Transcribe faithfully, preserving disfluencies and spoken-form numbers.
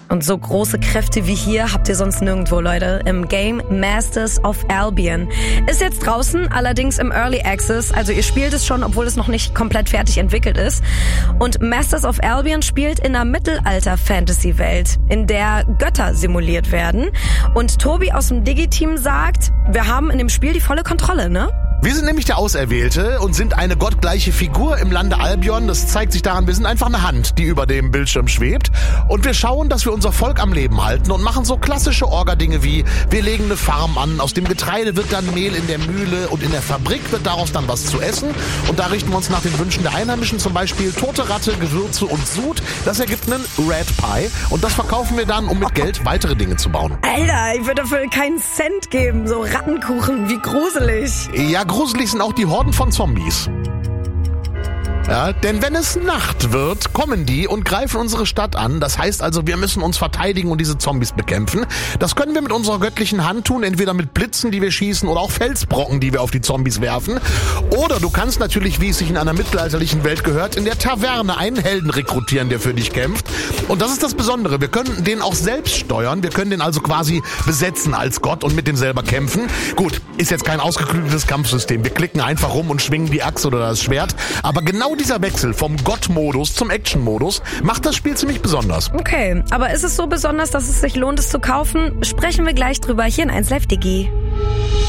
Und so große Kräfte wie hier habt ihr sonst nirgendwo, Leute. Im Game Masters of Albion. Ist jetzt draußen, allerdings im Early Access. Also ihr spielt es schon, obwohl es noch nicht komplett fertig entwickelt ist. Und Masters of Albion spielt in einer Mittelalter-Fantasy-Welt, in der Götter simuliert werden. Und Tobi aus dem Digi-Team sagt, wir haben in dem Spiel die volle Kontrolle, ne? Wir sind nämlich der Auserwählte und sind eine gottgleiche Figur im Lande Albion. Das zeigt sich daran, wir sind einfach eine Hand, die über dem Bildschirm schwebt. Und wir schauen, dass wir unser Volk am Leben halten und machen so klassische Orga-Dinge wie, wir legen eine Farm an, aus dem Getreide wird dann Mehl in der Mühle und in der Fabrik wird daraus dann was zu essen. Und da richten wir uns nach den Wünschen der Einheimischen, zum Beispiel tote Ratte, Gewürze und Sud. Das ergibt einen Red Pie und das verkaufen wir dann, um mit Geld weitere Dinge zu bauen. Alter, ich würde dafür keinen Cent geben, so Rattenkuchen, wie gruselig. Ja, gruselig sind auch die Horden von Zombies. Ja, denn wenn es Nacht wird, kommen die und greifen unsere Stadt an. Das heißt also, wir müssen uns verteidigen und diese Zombies bekämpfen. Das können wir mit unserer göttlichen Hand tun, entweder mit Blitzen, die wir schießen, oder auch Felsbrocken, die wir auf die Zombies werfen. Oder du kannst natürlich, wie es sich in einer mittelalterlichen Welt gehört, in der Taverne einen Helden rekrutieren, der für dich kämpft. Und das ist das Besondere. Wir können den auch selbst steuern. Wir können den also quasi besetzen als Gott und mit dem selber kämpfen. Gut, ist jetzt kein ausgeklügeltes Kampfsystem. Wir klicken einfach rum und schwingen die Axt oder das Schwert. Aber genau dieser Wechsel vom Gott-Modus zum Action-Modus macht das Spiel ziemlich besonders. Okay, aber ist es so besonders, dass es sich lohnt, es zu kaufen? Sprechen wir gleich drüber hier in eins Live Digi.